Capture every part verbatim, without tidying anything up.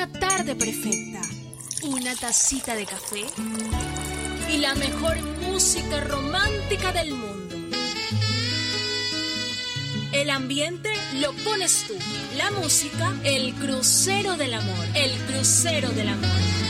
una tarde perfecta, una tacita de café y la mejor música romántica del mundo. El ambiente lo pones tú, la música, el crucero del amor, el crucero del amor.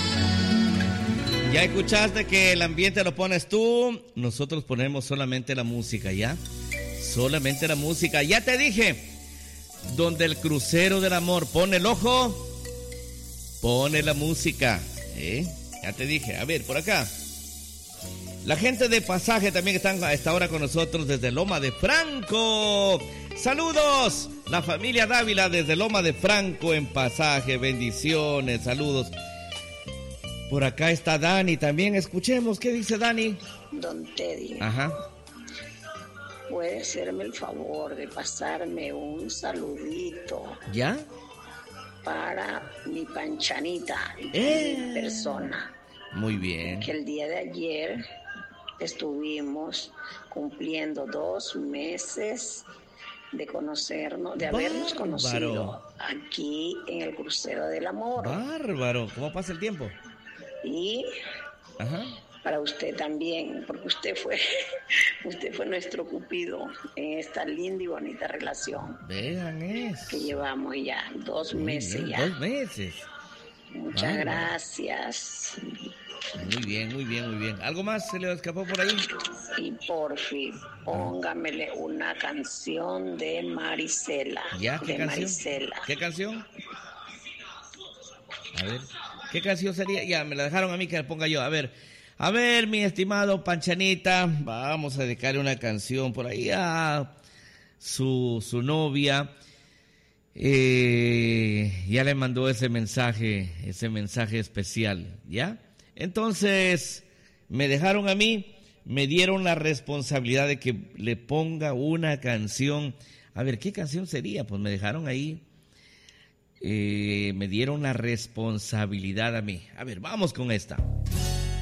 Ya escuchaste que el ambiente lo pones tú, nosotros ponemos solamente la música, ¿ya? Solamente la música, ya te dije, donde el crucero del amor pone el ojo, pone la música, ¿eh? Ya te dije, a ver, por acá. La gente de Pasaje también están a esta hora con nosotros desde Loma de Franco. ¡Saludos! La familia Dávila desde Loma de Franco en Pasaje, bendiciones, saludos. Por acá está Dani también, escuchemos, ¿qué dice Dani? Don Teddy. Ajá. ¿Puede hacerme el favor de pasarme un saludito? ¿Ya? Para mi panchanita, Eh. mi persona. Muy bien. Que el día de ayer estuvimos cumpliendo dos meses de conocernos, de habernos Bárbaro. conocido aquí en el Crucero del Amor. Bárbaro, ¿cómo pasa el tiempo? Y Ajá. para usted también, porque usted fue, usted fue nuestro cupido en esta linda y bonita relación. Vean eso. Que llevamos ya dos Muy meses bien, ya. Dos meses. Muchas Bárbaro. gracias. Muy bien, muy bien, muy bien. ¿Algo más se le escapó por ahí? Y por fin, póngamele una canción de Marisela. ¿Ya? ¿Qué de canción? Marisela. ¿Qué canción? A ver, ¿qué canción sería? Ya, me la dejaron a mí que la ponga yo. A ver, a ver, mi estimado Panchanita, vamos a dedicarle una canción por ahí a su, su novia. Eh, ya le mandó ese mensaje, ese mensaje especial, ¿ya? Entonces, me dejaron a mí, me dieron la responsabilidad de que le ponga una canción. A ver, ¿qué canción sería? Pues me dejaron ahí, eh, me dieron la responsabilidad a mí. A ver, vamos con esta.